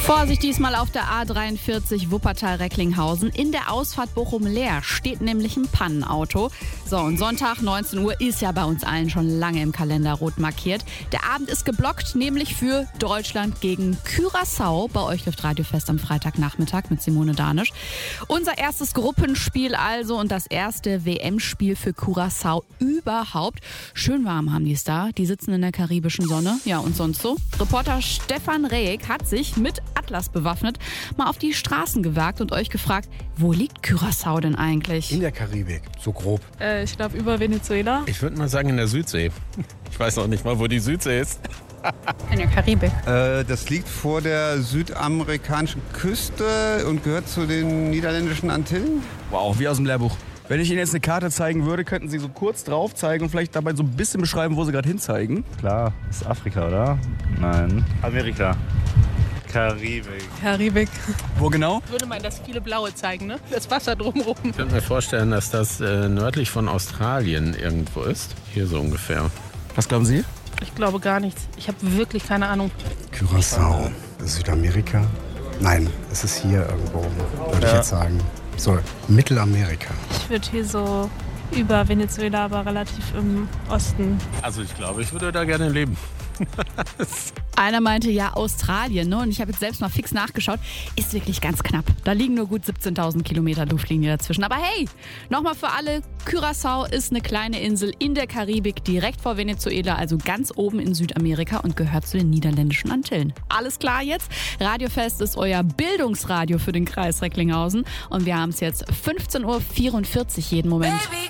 Vorsicht diesmal auf der A43 Wuppertal-Recklinghausen. In der Ausfahrt Bochum-Leer steht nämlich ein Pannenauto. So, und Sonntag 19 Uhr ist ja bei uns allen schon lange im Kalender rot markiert. Der Abend ist geblockt, nämlich für Deutschland gegen Curaçao. Bei euch läuft Radiofest am Freitagnachmittag mit Simone Danisch. Unser erstes Gruppenspiel also und das erste WM-Spiel für Curaçao überhaupt. Schön warm haben die es da. Die sitzen in der karibischen Sonne. Ja, und sonst so. Reporter Stefan Rehek hat sich mit Atlas bewaffnet mal auf die Straßen gewagt und euch gefragt, wo liegt Curaçao denn eigentlich? In der Karibik, so grob. Ich glaube über Venezuela. Ich würde mal sagen in der Südsee. Ich weiß noch nicht mal, wo die Südsee ist. In der Karibik. Das liegt vor der südamerikanischen Küste und gehört zu den niederländischen Antillen. Wow, wie aus dem Lehrbuch. Wenn ich Ihnen jetzt eine Karte zeigen würde, könnten Sie so kurz drauf zeigen und vielleicht dabei so ein bisschen beschreiben, wo Sie gerade hinzeigen? Klar, ist Afrika, oder? Nein. Amerika. Karibik. Wo genau? Würde man das viele Blaue zeigen, ne? Das Wasser drumherum. Ich könnte mir vorstellen, dass das nördlich von Australien irgendwo ist. Hier so ungefähr. Was glauben Sie? Ich glaube gar nichts. Ich habe wirklich keine Ahnung. Curaçao, Südamerika? Nein, es ist hier irgendwo, würde ich jetzt sagen. So, Mittelamerika. Ich würde hier so über Venezuela, aber relativ im Osten. Also ich glaube, ich würde da gerne leben. Einer meinte ja Australien, ne? Und ich habe jetzt selbst mal fix nachgeschaut. Ist wirklich ganz knapp. Da liegen nur gut 17.000 Kilometer Luftlinie dazwischen. Aber hey, nochmal für alle. Curaçao ist eine kleine Insel in der Karibik, direkt vor Venezuela, also ganz oben in Südamerika und gehört zu den niederländischen Antillen. Alles klar jetzt? Radiofest ist euer Bildungsradio für den Kreis Recklinghausen. Und wir haben es jetzt 15.44 Uhr jeden Moment.